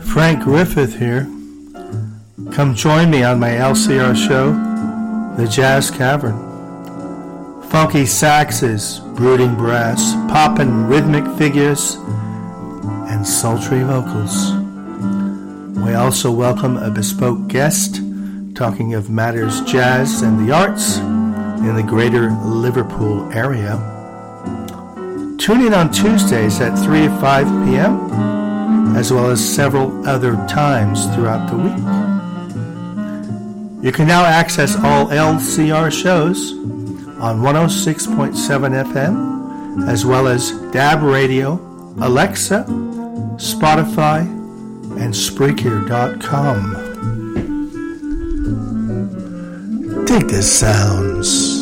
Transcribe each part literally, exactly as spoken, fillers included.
Frank Griffith here. Come join me on my L C R show, The Jazz Cavern. Funky saxes, brooding brass, poppin' rhythmic figures, and sultry vocals. We also welcome a bespoke guest talking of matters jazz and the arts in the greater Liverpool area. Tune in on Tuesdays at three or five p.m., as well as several other times throughout the week. You can now access all L C R shows on one oh six point seven F M, as well as D A B Radio, Alexa, Spotify, and Spreaker dot com. Dig the sounds.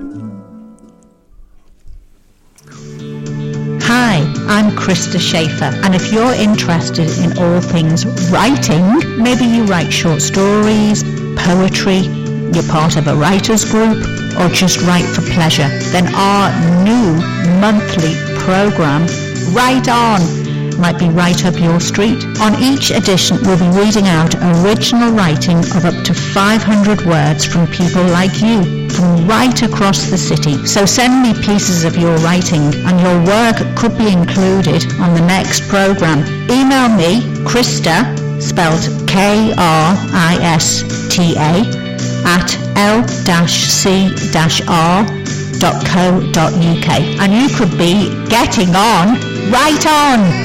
Hi, I'm Krista Schaefer, and if you're interested in all things writing, maybe you write short stories, poetry, you're part of a writers group, or just write for pleasure, then our new monthly program, Write On, might be right up your street. On each edition, we'll be reading out original writing of up to five hundred words from people like you, from right across the city. So send me pieces of your writing, and your work could be included on the next program. Email me, Krista, spelled K R I S T A, at L C R dot co dot U K, and you could be getting on right on.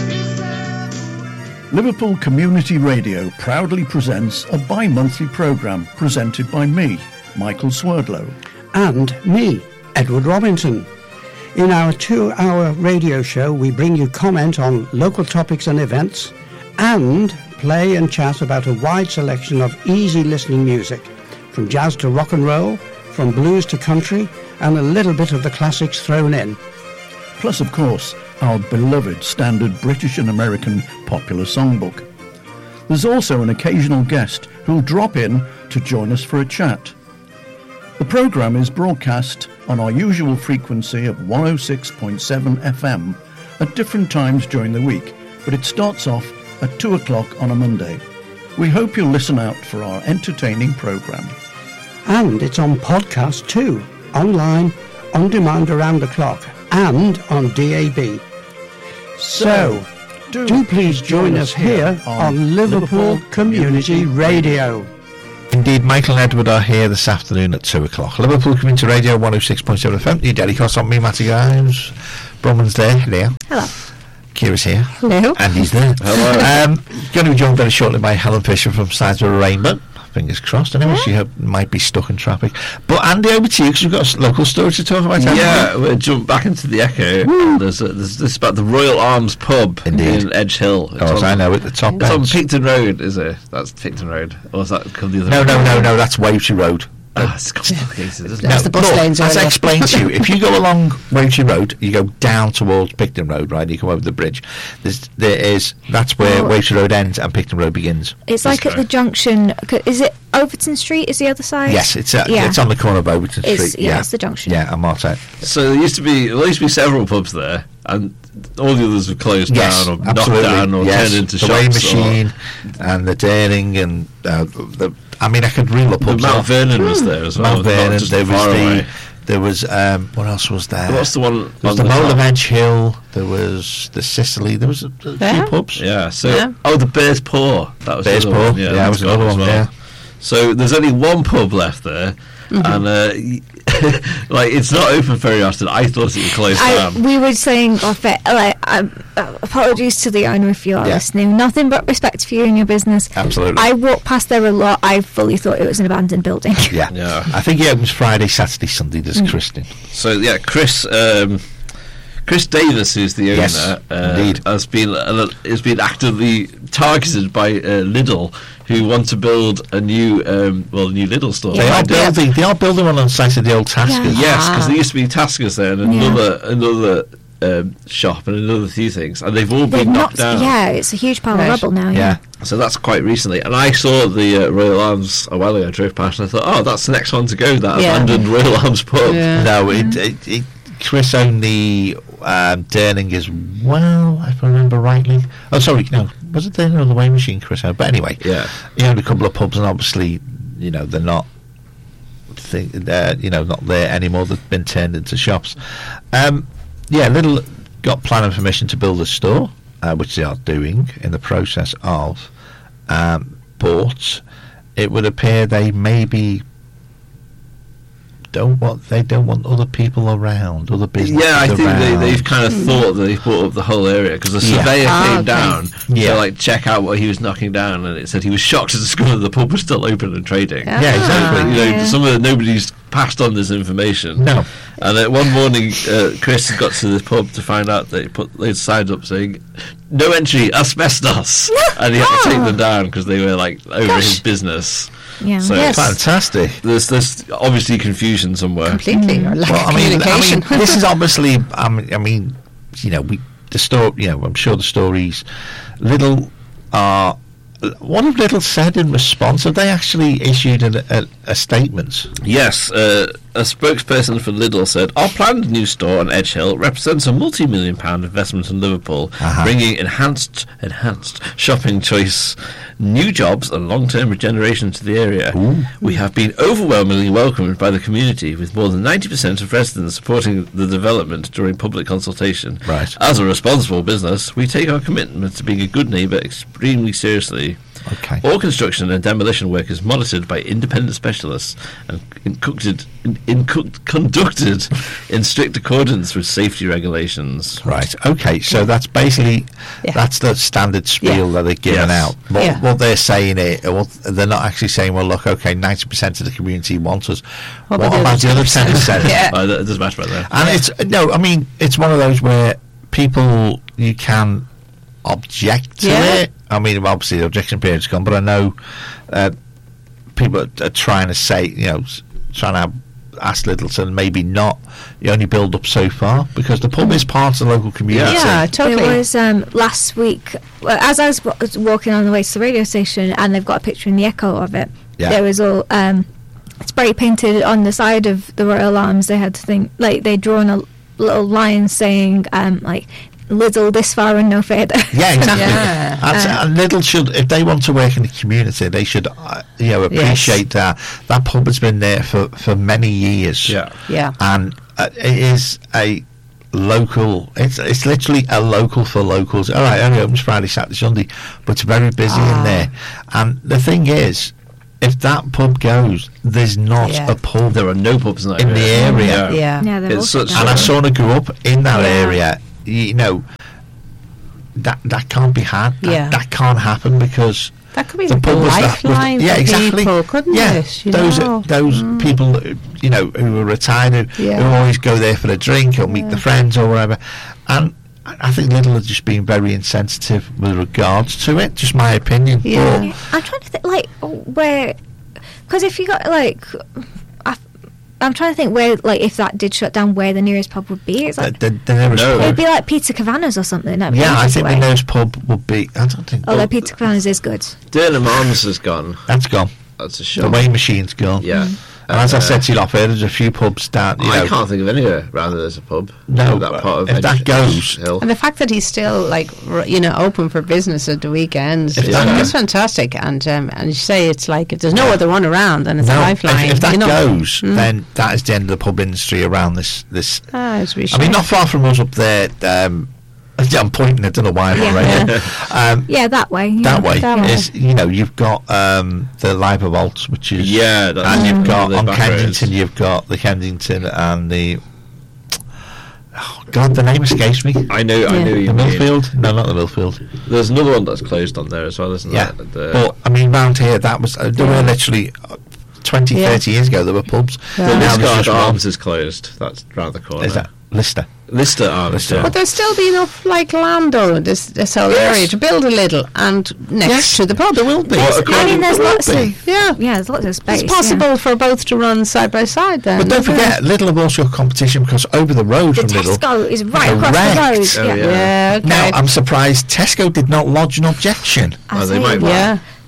Liverpool Community Radio proudly presents a bi-monthly programme presented by me, Michael Swerdlow. And me, Edward Robinson. In our two-hour radio show, we bring you comment on local topics and events, and play and chat about a wide selection of easy listening music, from jazz to rock and roll, from blues to country, and a little bit of the classics thrown in. Plus, of course, our beloved standard British and American popular songbook. There's also an occasional guest who'll drop in to join us for a chat. The programme is broadcast on our usual frequency of one oh six point seven F M at different times during the week, but it starts off at two o'clock on a Monday. We hope you'll listen out for our entertaining programme. And it's on podcast too, online, on demand around the clock, and on D A B. So, do, do please join us here on Liverpool Community Radio. Indeed, Michael and Edward are here this afternoon at two o'clock. Liverpool Community Radio, one oh six point seven F M. Your Derry Cost on me, Matty Grimes. Bronwyn's there. Hello. Hello. Kira's here. Hello. Andy's there. Hello. Um, going to be joined very shortly by Helen Fisher from Sides of a Rainbow. Fingers crossed. Anyway, yeah. She have, might be stuck in traffic. But Andy, over to you, because we've got a local story to talk about. Yeah, we'll jump back into the Echo. There's, a, there's this about the Royal Arms pub Indeed. in Edge Hill. It's oh, on, I know, at the top It's bench. on Picton Road, is it? That's Picton Road. Or is that called the other No, road? no, no, no, that's Wavertree Road. Ah, it's complicated, isn't That's it? the bus look, lanes. as I earlier. explained to you, if you go along Wavertree Road, you go down towards Picton Road, right? You come over the bridge. There's, there is that's where Oh. Wavertree Road ends and Picton Road begins. It's like at the junction. Is it Overton Street? Is the other side? Yes, it's uh, Yeah. it's on the corner of Overton It's, Street. yeah, Yeah, it's the junction. Yeah, I'm marked out. So there used to be there used to be several pubs there, and all the others were closed Yes, down or absolutely. knocked down or yes. turned into the shops. Weighing or- Machine and the Daring and uh, the. I mean, I could reel up The pubs. Mount off. Vernon was there as well. Mount not Vernon. just There was far the. away. There was um, what else was there? What's the one? There was on the the Mole top? of Edge Hill. There was the Sicily. There was a, a Yeah. few pubs. Yeah. So Yeah. oh, the Bear's Paw. That was Bear's the other Paw. one. Yeah, Yeah, that that's was another gone as one. well. Yeah. So there's only one pub left there, Mm-hmm. and uh, y- like it's not open very often. I thought it would close I, down. we were saying off it, like, um, uh, apologies to the owner if you are Yeah. listening. Nothing but respect for you and your business. Absolutely. I walked past there a lot. I fully thought it was an abandoned building. Yeah. Yeah. I think he opens Friday, Saturday, Sunday. There's Mm. Christian. So yeah, Chris. Um, Chris Davis, who's the owner, Yes, uh, indeed. has been uh, has been actively targeted by uh, Lidl, who want to build a new um, well, a new Lidl store. They Yeah. are building. They are building one on the site of the old Taskers. Yeah. Yes, because Ah. there used to be Taskers there, and Yeah. another another um, shop and another few things, and they've all They've been knocked knocked- down. yeah, it's a huge pile Right. of rubble now. Yeah. Yeah. So that's quite recently, and I saw the uh, Royal Arms a while ago. I drove past, and I thought, oh, that's the next one to go. That Yeah. abandoned Royal Arms pub. Yeah. No, it, it, it, Chris only um, Durning as well, if I remember rightly. Oh, sorry, no, was it Durning or the Weighing Machine, Chris? But anyway, Yeah. he owned a couple of pubs, and obviously, you know, they're not, think, they're, you know, not there anymore. They've been turned into shops. Um, yeah, Lidl got planning permission to build a store, uh, which they are doing in the process of. Um, but it would appear they maybe don't want they don't want other people around, other businesses Yeah, I think they, around. they've kind of thought that they've brought up the whole area because the Yeah. surveyor Ah, came okay. down Yeah. to like check out what he was knocking down, and it said he was shocked to discover the pub was still open and trading. Ah, Yeah, exactly. You know, yeah. some of the, nobody's passed on this information. No. And uh, one morning, uh, Chris got to the pub to find out they put they'd signed up saying "No entry, asbestos," and he had to take them down because they were like over his business. Yeah. So Yes. Fantastic. there's there's obviously confusion somewhere. Completely, or lack Well, of I mean, I communication. mean, this is obviously. I mean, I mean, you know, we the story. You know, I'm sure the stories. Lidl are. What have Lidl said in response? Have they actually issued a, a, a statement? Yes, uh, a spokesperson for Lidl said, "Our planned new store on Edge Hill represents a multi-million pound investment in Liverpool, Uh-huh. bringing enhanced, enhanced shopping choice, new jobs and long-term regeneration to the area. We have been overwhelmingly welcomed by the community, with more than ninety percent of residents supporting the development during public consultation. Right. As a responsible business, we take our commitment to being a good neighbour extremely seriously. Okay. All construction and demolition work is monitored by independent specialists and conducted in, in, conducted in strict accordance with safety regulations." Right. Okay. So that's basically Yeah. that's the standard spiel Yeah. that they're giving Yes. out. What, Yeah. what they're saying is, what, they're not actually saying, "Well, look, okay, ninety percent of the community wants us. What What, about the about other the other ten percent?" Yeah. Uh, that doesn't matter about that. And it's no. I mean, it's one of those where people you can object to Yeah. it. I mean, obviously the objection period's gone, but I know uh, people are, are trying to say, you know, s- trying to ask Littleton maybe not. You only build up so far because the pub is part of the local community. yeah, totally. It was um, last week, well, as I was w- was walking on the way to the radio station, and they've got a picture in the Echo of it. Yeah. There was all um, spray painted on the side of the Royal Arms. They had to think, like, they'd drawn a little line saying, um, like, Lidl this far and no further. Yeah, exactly. Yeah. That's, Uh, and Lidl should, if they want to work in the community, they should, uh, you know, appreciate that. That pub has been there for, for many years. Yeah. Yeah. And uh, it is a local, it's it's literally a local for locals. All right, only opens Friday, Saturday, Sunday, but it's very busy Ah. in there. And the thing is, if that pub goes, there's not Yeah. a pub There are no pubs in that in the area. Yeah. Yeah, they're all It's shut such- down. And I sort of grew up in that Yeah. area. You know, that that can't be had. That, Yeah. that can't happen because That could be the like a pub was that- was- lifeline yeah, for exactly. people, couldn't yeah, it? You those know? those people, uh, you know, who are retired, who, Yeah. who always go there for a drink or meet the friends or whatever. And I I think Lidl has just been very insensitive with regards to it. Just my opinion. Yeah. But Yeah, I'm trying to think, like, where, because if you got, like, I, I'm trying to think where, like, if that did shut down, where the nearest pub would be. It's the, like, the, the nearest No. pub- it'd be like Peter Cavanagh or something. That'd be yeah, I ages think away. the nearest pub would be. I don't think. Although well, Peter Cavanagh is good. Durnham Arms has gone. that's gone. That's a The shame. weighing machine's gone. Yeah. And as I Uh, said to you off air, there's a few pubs down. You I know, can't think of anywhere around there's a pub. No, that part of if that Edge- goes- Hill. And the fact that he's still like r- you know open for business at the weekends, If is that- it's fantastic. And um, and you say it's like if there's no other one around, and it's a No, lifeline. if, if that you know. goes, Mm. then that is the end of the pub industry around this. This, Ah, it's really I mean, shame. not far from us up there. Um, I'm pointing. I don't know why I'm on Yeah. radio. Um, Yeah, that way. Yeah. that way that way. is, you know, you've got um, the Live Vault, which is Yeah, that's and you've got the on back roads. Kensington, you've got the Kensington and the. Oh God, the name escapes me. I know, I Yeah. know The you mean. Millfield? No, not the Millfield. There's another one that's closed on there as well, isn't Yeah, there? The, but I mean, round here, that was uh, there were literally uh, twenty, Yeah. thirty years ago. There were pubs. Yeah. the Now there's Liscard just one. Arms is closed. That's round the corner. Is that Lister? Lister Arms? Lister. Yeah. But there's still be enough like land though in this this whole area to build a little and next Yes, to the pub. there will be. There's- Well, I mean, there's there will lots be. of Yeah. yeah, there's lots of space. It's possible for both to run side by side then. But don't isn't forget, Lidl have also got competition because over the road Yeah. The from Lidl. Tesco is right across Correct. the road. Oh, yeah. it? Yeah, okay. Now, I'm surprised Tesco did not lodge an objection. I Oh, they say, might- yeah.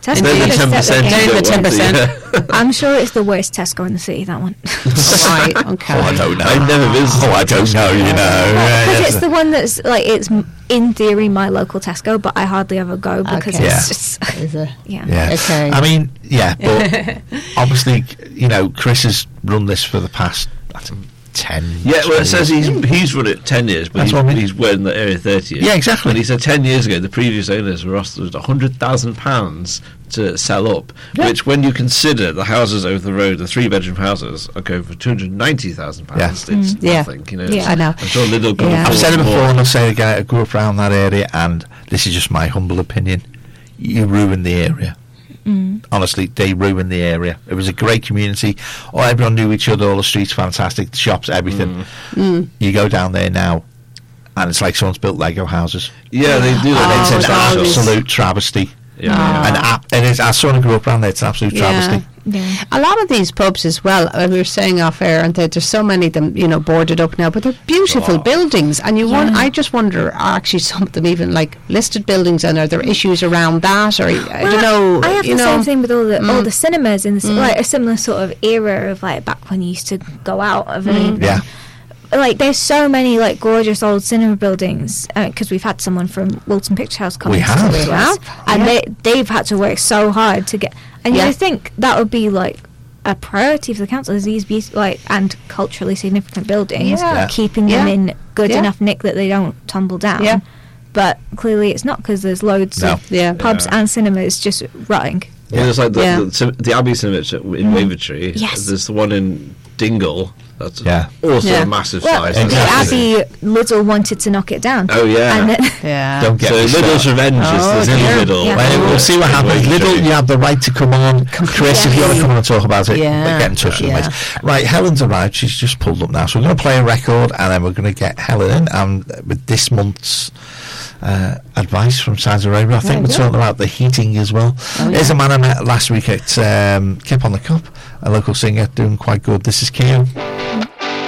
Tesco They're the just ten set percent. the game. They're the ten percent. I'm sure it's the worst Tesco in the city, that one. Right, okay. Oh, I don't know. I've never visited. Oh, I don't know. You know. Because it's the one that's like, it's m- in theory my local Tesco, but I hardly ever go because Okay. Yeah. it's just, Is it? yeah. Yeah. Okay. I mean, yeah, but obviously, you know, Chris has run this for the past I think, ten. Yeah, well, it twenty says years. he's he's run it ten years, but That's he's, what I mean. he's wearing the area thirty years. Yeah, exactly. And he said ten years ago the previous owners were offered a hundred thousand pounds to sell up, Yeah. which, when you consider the houses over the road, the three bedroom houses, are going for two hundred ninety thousand pounds. Yeah. It's Yeah. nothing, you know. Yeah. I know. I'm sure Lidl could Yeah. I've afford said it before, more. and I'll say it again. I grew up around that area, and this is just my humble opinion. You ruined the area. Honestly, they ruined the area. It was a great community. Oh, everyone knew each other. All the streets fantastic. The shops, everything. You go down there now, and it's like someone's built Lego houses. Yeah, they do. Oh, that. it's it's an all these- absolute travesty. Yeah, yeah. And, ab- and it's, as someone who grew up around there, it's an absolute Yeah. travesty. Yeah. A lot of these pubs as well, uh, we were saying off air, and there- there's so many of them, you know, boarded up now, but they're beautiful Oh. buildings, and you want, Yeah. I just wonder, are actually some of them even like listed buildings, and are there issues around that, or I Well, don't know, I have you the know, same thing with all the all Mm. the cinemas in the, ci- like a similar sort of era of like back when you used to go out of an evening. Yeah. Like there's so many like gorgeous old cinema buildings because we've had someone from Wilton Picture House come We to have. talk We to us, have, and yeah. they they've had to work so hard to get. And Yeah. you think that would be like a priority for the council is these be- like and culturally significant buildings, Yeah. Yeah. keeping them Yeah. in good Yeah. enough nick that they don't tumble down. Yeah. But clearly it's not because there's loads No. of Yeah. pubs Yeah. and cinemas just rotting. Yeah, there's like the, Yeah. the, cin- the Abbey Cinema in Wavertree. Yes. There's the one in Dingle. That's Yeah. also Yeah. a massive Well, size. the Exactly. Abbey Lidl wanted to knock it down. Oh, yeah. And then, yeah, Don't get So me Lidl's started. Revenge is Oh, there's in dear. Lidl. Yeah. Well, we'll see what happens. Wavertree. Little, you have the right to come on. Chris, if you want to come on and talk about it, Yeah. get in touch with Yeah. us. Right, Helen's arrived. She's just pulled up now. So we're going to play a record, and then we're going to get Helen in um, with this month's uh, advice from Saudi Arabia. I think Very we're good. talking about the heating as well. Oh, There's yeah. a man I met last week at um, Kip on the Cup, a local singer doing quite good. This is Keo.